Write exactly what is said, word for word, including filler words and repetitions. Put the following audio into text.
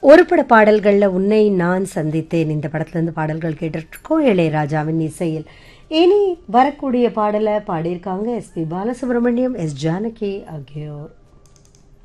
ஒரு பட பாடல்களில் உன்னை நான் சந்தித்தேன் இந்த படத்துலேருந்து பாடல்கள் கேட்டுருக்கோம் இளையராஜாவின் இசையில். இனி வரக்கூடிய பாடலை பாடியிருக்காங்க எஸ்பி பாலசுப்ரமணியம், எஸ் ஜானகி ஆகியோர்.